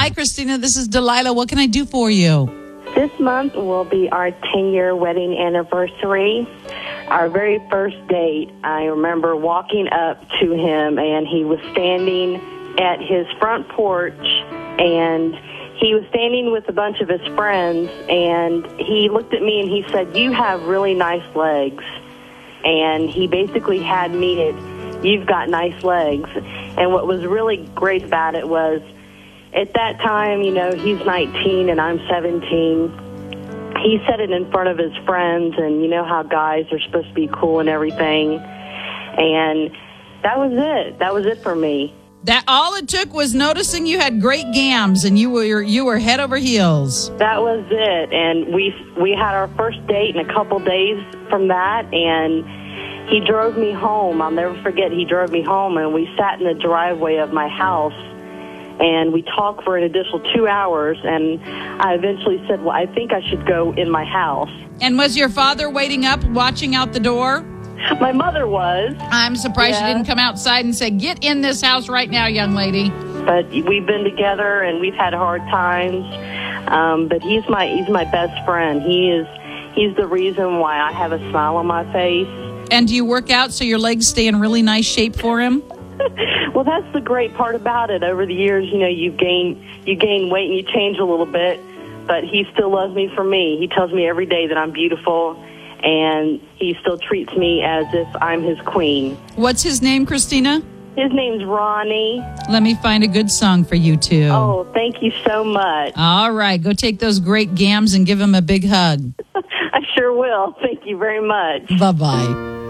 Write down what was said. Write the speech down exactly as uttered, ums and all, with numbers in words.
Hi, Christina. This is Delilah. What can I do for you? This month will be our ten-year wedding anniversary. Our very first date, I remember walking up to him, and he was standing at his front porch, and he was standing with a bunch of his friends, and he looked at me and he said, "You have really nice legs." And he basically had me at, "You've got nice legs." And what was really great about it was, at that time, you know, he's nineteen and I'm seventeen. He said it in front of his friends, and you know how guys are supposed to be cool and everything. And that was it. That was it for me. That all it took was noticing you had great gams, and you were you were head over heels. That was it. And we we had our first date in a couple days from that, and he drove me home. I'll never forget, he drove me home, and we sat in the driveway of my house, and we talked for an additional two hours, and I eventually said, well, I think I should go in my house. And was your father waiting up, watching out the door? My mother was. I'm surprised Yeah. you didn't come outside and say, "Get in this house right now, young lady." But we've been together, and we've had hard times. Um, but he's my he's my best friend. He is he's the reason why I have a smile on my face. And do you work out so your legs stay in really nice shape for him? Well, that's the great part about it. Over the years, you know, you gain you gain weight and you change a little bit, but he still loves me for me. He tells me every day that I'm beautiful, and he still treats me as if I'm his queen. What's his name, Christina? His name's Ronnie. Let me find a good song for you two. Oh, thank you so much. All right, go take those great gams and give him a big hug. I sure will. Thank you very much. Bye-bye.